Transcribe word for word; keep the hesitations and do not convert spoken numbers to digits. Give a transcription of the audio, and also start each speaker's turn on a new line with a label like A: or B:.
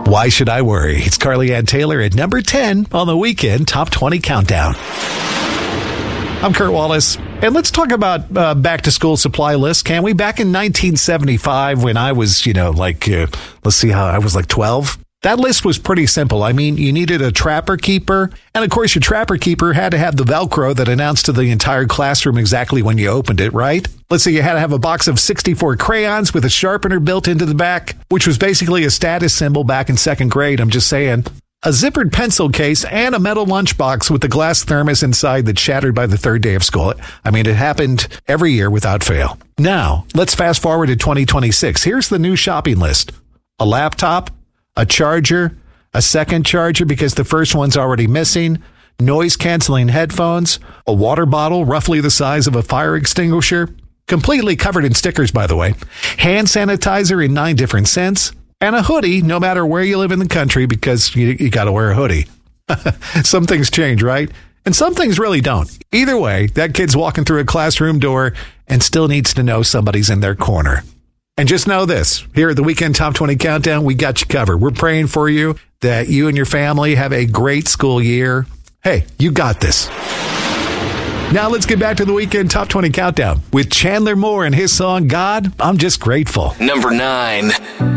A: Why Should I Worry? It's Carly Ann Taylor at number ten on the Weekend Top twenty Countdown. I'm Kurt Wallace, and let's talk about uh, back-to-school supply lists, can we? Back in nineteen seventy-five, when I was, you know, like, uh, let's see how, I was like twelve. That list was pretty simple. I mean, you needed a Trapper Keeper, and of course, your Trapper Keeper had to have the Velcro that announced to the entire classroom exactly when you opened it, right? Let's say you had to have a box of sixty-four crayons with a sharpener built into the back, which was basically a status symbol back in second grade, I'm just saying. A zippered pencil case, and a metal lunchbox with the glass thermos inside that shattered by the third day of school. I mean, it happened every year without fail. Now, let's fast forward to twenty twenty-six. Here's the new shopping list. A laptop, a charger, a second charger because the first one's already missing, noise-canceling headphones, a water bottle roughly the size of a fire extinguisher, completely covered in stickers, by the way, hand sanitizer in nine different scents, and a hoodie, no matter where you live in the country, because you, you got to wear a hoodie. Some things change, right? And some things really don't. Either way, that kid's walking through a classroom door and still needs to know somebody's in their corner. And just know this, here at the Weekend Top twenty Countdown, we got you covered. We're praying for you that you and your family have a great school year. Hey, you got this. Now let's get back to the Weekend Top twenty Countdown with Chandler Moore and his song, God, I'm Just Grateful.
B: Number nine.